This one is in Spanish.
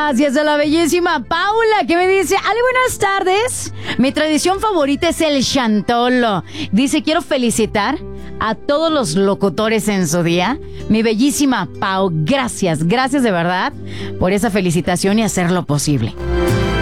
Gracias a la bellísima Paula, que me dice: Ale, buenas tardes. Mi tradición favorita es el chantolo. Dice: quiero felicitar a todos los locutores en su día. Mi bellísima Pau, gracias de verdad por esa felicitación y hacer lo posible.